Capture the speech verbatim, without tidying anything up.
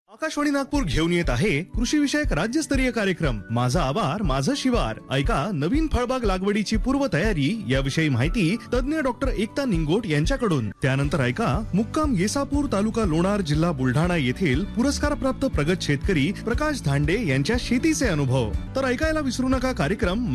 आकाशवाणी नागपूर घेऊन येत आहे कृषी विषयक राज्यस्तरीय कार्यक्रम माझा आवार माझं शिवार. ऐका नवीन फळबाग लागवडीची पूर्वतयारी याविषयी माहिती तज्ञ डॉक्टर एकता निंगोट यांच्याकडून. त्यानंतर ऐका मुक्काम येसापूर तालुका लोणार जिल्हा बुलढाणा येथील पुरस्कार प्राप्त प्रगत शेतकरी प्रकाश धांडे यांच्या शेतीचे अनुभव. तर ऐकायला विसरू नका कार्यक्रम